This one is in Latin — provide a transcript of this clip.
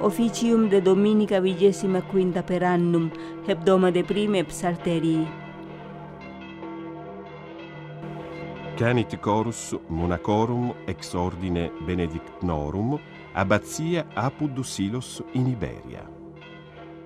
officium de Dominica 25 per annum, hebdoma de prime psalterii. Canit chorus monacorum ex ordine benedictnorum, abbatia Apud Silos in Iberia.